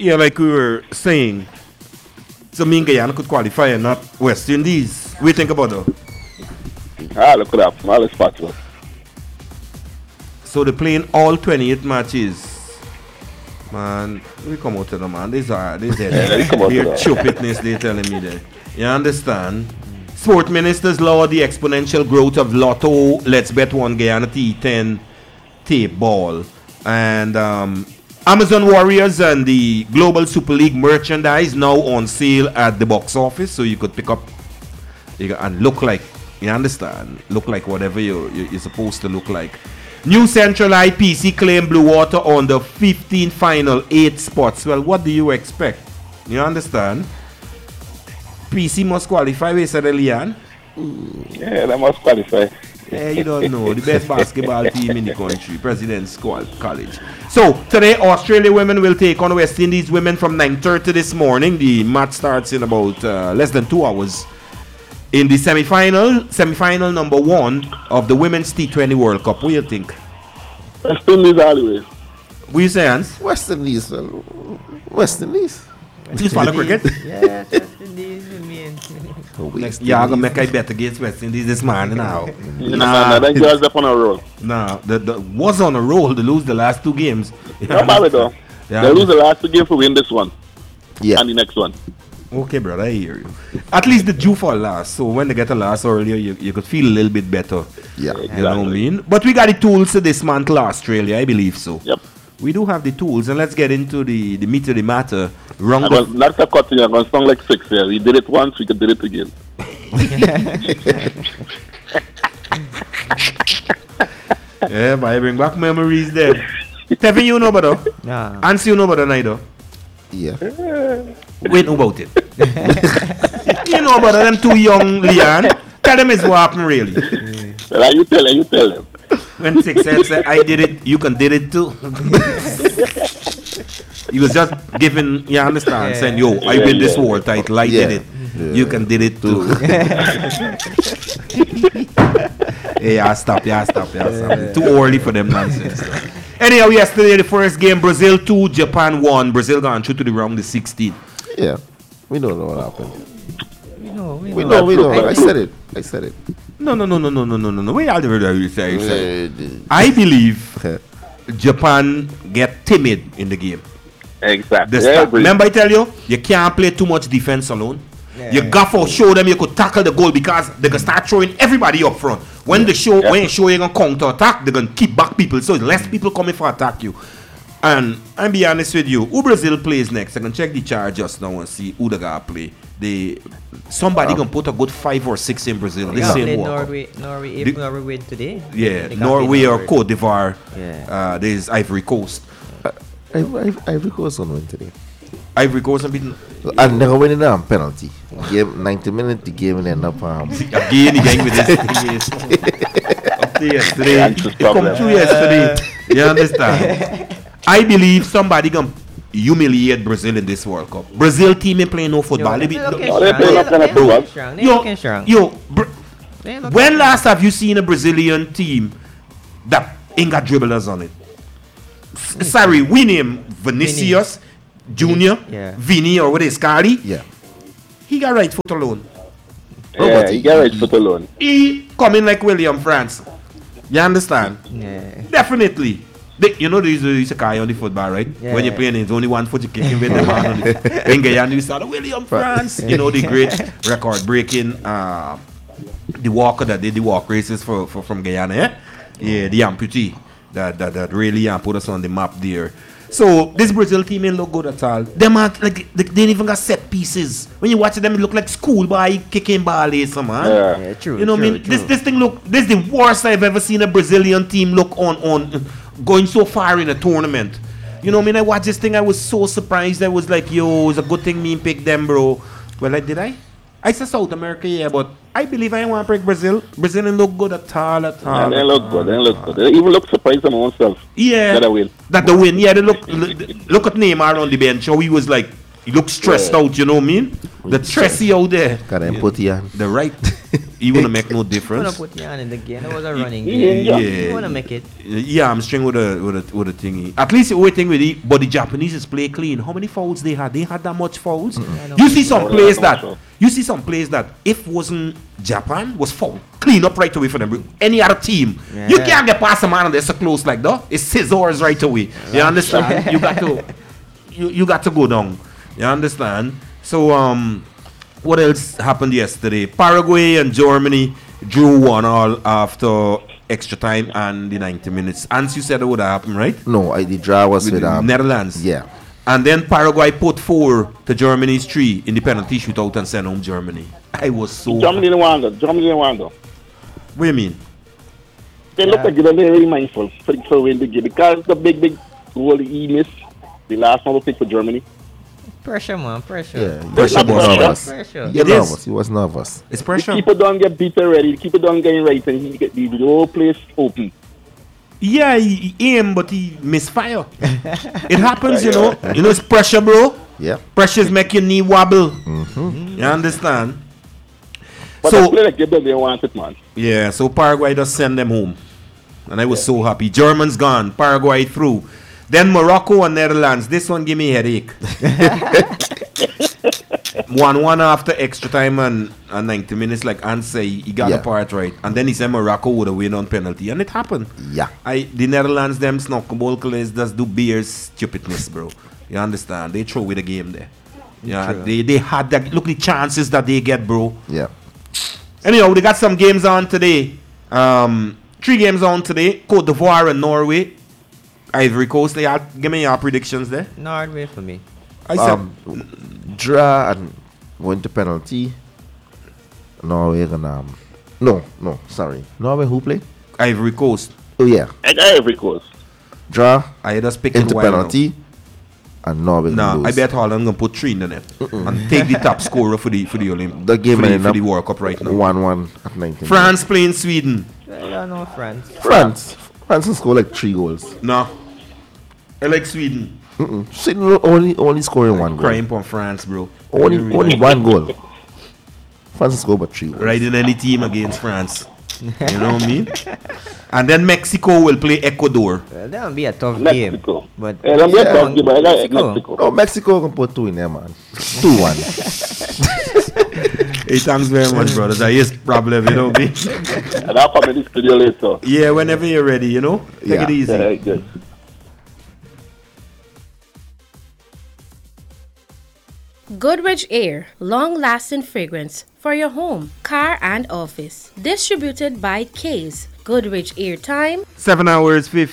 Yeah, like we were saying, so me and Guyana could qualify and not West Indies. What do you think about that? Look at that. Small is possible. So they're playing all 28 matches. Man, we come out to them, man. These are stupidness they're telling me there. You understand? Sport ministers law the exponential growth of Lotto, Let's Bet One Guyana T10 tape ball. And Amazon Warriors and the Global Super League merchandise now on sale at the box office. So you could pick up and look like, you understand? Look like whatever you're supposed to look like. New Central IPC claim Blue Water on the 15 final 8 spots. Well, what do you expect? You understand? PC must qualify, we said Elian. Yeah, they must qualify. You don't know. The best basketball team in the country, President's College. So, today, Australia women will take on West Indies women from 9:30 this morning. The match starts in about less than 2 hours. In the semi-final number 1 of the Women's T20 World Cup. What do you think? West Indies always. What you say, Hans? West Indies. You follow cricket? Yeah, West Indies. Next, I'm going to make a bet against West Indies this morning now. Nah, that girl's up on a roll. Nah, was on a roll. They lose the last 2 games. No matter though. Yeah. They lose the last 2 games to win this one. Yeah. And the next one. Okay, brother, I hear you. At least the due for last. So when they get a last earlier, you could feel a little bit better. Yeah. Exactly. You know what I mean? But we got the tools to dismantle Australia, I believe so. Yep. We do have the tools, and let's get into the meat of the matter. Not a cutting, I'm going to sound like 6 here. We did it once, we could do it again. Yeah, but I bring back memories there. Tevin, you know about that? Nah. Ansi, you know about that neither? Yeah. Wait, know about it. You know about them 2 young Leon. Tell them it's what happened really. Well, you tell them. When 6 said, I did it, you can did it too. He was just giving, you understand, saying, yo, I win this world title, I did it. Yeah. You can did it too. Yeah, stop. Too early for them nonsense. Anyhow, yesterday, the first game, Brazil 2, Japan 1. Brazil gone through to the round of 16. Yeah. We don't know what happened. We know. I said it. No. Wait, I'll say. I believe Japan get timid in the game. Exactly. Remember I tell you can't play too much defense alone. You got to show them you could tackle the goal because they can start throwing everybody up front. When they show when you show you're gonna counter attack, they're gonna keep back people. So less people coming for attack you. And I'll be honest with you, who Brazil plays next? I can check the chart just now and see who they gonna play. Somebody gonna put a good 5 or 6 in Brazil. They This play same Norway win today. Yeah, Norway or Cote d'Ivoire. Yeah. There's Ivory Coast. Ivory Coast on win today. Ivory Coast have beaten. And they're winning on penalty. Game 90 minutes, the game will end up Again, the gang with this up to yesterday. It come through yesterday. You understand? I believe somebody gonna humiliate Brazil in this World Cup. Brazil team ain't playing no football. When last have you seen a Brazilian team that ain't got dribblers on it? Sorry, we name Vinicius Junior, Vini or what is Scotty? Yeah. He got right foot alone. Yeah, he got right foot alone. He coming like William France. You understand? Yeah. Definitely. There's a guy on the football, right? Yeah. When you're playing, it's only one foot you kicking with the man on the in Guyana, you start William France. You know, the great record breaking the walker that did the walk races from Guyana, yeah, the amputee that really put us on the map there. So this Brazil team ain't look good at all. Them are like they ain't even got set pieces. When you watch them, it look like schoolboy kicking ball, man. Yeah, true. You know what I mean? This thing look. This is the worst I've ever seen a Brazilian team look on going so far in a tournament. You know what I mean? I watched this thing. I was so surprised. I was like, yo, it's a good thing me picked them, bro. Well, did I? I said South America, yeah, but I believe I want to pick Brazil. Brazil didn't look good at all. Yeah, they look good. They even look surprised them themselves. Yeah. That they win. Yeah, they look at Neymar on the bench. How he was like, he looked stressed out, you know what I mean? The stressy out there. Got him put here. The right. he wouldn't make no I wanna difference. put Jan in the game. That was a running Yeah. game. You wanna make it? Yeah, I'm string with a thingy. At least we're waiting with it, but the Japanese play clean. How many fouls they had? They had that much fouls. You see some players that if wasn't Japan was foul clean up right away for them. Any other team, you can't get past a man and they're so close like that. It's scissors right away. You understand? you got to go down. You understand? So what else happened yesterday? Paraguay and Germany drew 1-1 after extra time and the 90 minutes. As you said, it would happen, right? No, the draw was with Netherlands. Yeah. And then Paraguay put 4 to Germany's 3 in the penalty shootout and sent home Germany. I was so. Germany didn't want to go. What do you mean? They look like they're very mindful for win the game because the big goal he missed. The last one was picked for Germany. Pressure, man. Pressure. Yeah, Pressure, nervous. Pressure. He It nervous. is. He was nervous. It's pressure. Keep it down, get beaten ready. Keep it down, getting right, and he get the whole place open. Yeah, he aimed, but he misfire. It happens, you know. You know, it's pressure, bro. Yeah. Pressures make your knee wobble. You understand? But So- the play like they didn't want it, man. Yeah, so Paraguay just send them home. And I was so happy. Germans gone, Paraguay through. Then Morocco and Netherlands. This one give me a headache. 1-1 after extra time and 90 minutes, like Ant say, he got the part right. And then he said Morocco would have win on penalty. And it happened. Yeah. The Netherlands, them snookerbalkers, just do beer stupidness, bro. You understand? They throw away the game there. Yeah, they had that. Look the chances that they get, bro. Yeah. Anyhow, they got some games on today. 3 games on today. Cote d'Ivoire and Norway. Ivory Coast. Give me your predictions there. Norway for me. I said Draw and went to penalty. Norway gonna no, sorry. Norway who play? Ivory Coast. Oh yeah. And Ivory Coast. Draw I just pick into it wild penalty. now. And Norway gonna Nah, lose. I bet Holland gonna put 3 in the net and take the top scorer for the Olympic. The game for the World Cup right now. 1-1 at 19. France playing Sweden. I don't know France. France will score like 3 goals. No. I like Sweden. Sweden only scoring 1 goal. Crying for France, bro. Only 1 goal. France will score but 3 goals. Riding any team against France. You know what I mean? And then Mexico will play Ecuador. That would be a tough Mexico. game. But Yeah, that'll be a tough game, but I like Mexico. Mexico. No, Mexico can put 2 in there, man. 2-1. Hey, thanks very much, brothers. That is problem, you know me. And I'll come in this studio later. Yeah, whenever you're ready, you know? Take it easy. Yeah, good. Goodrich Air, long-lasting fragrance for your home, car, and office. Distributed by K's. Goodrich Air time. 7 hours, 50.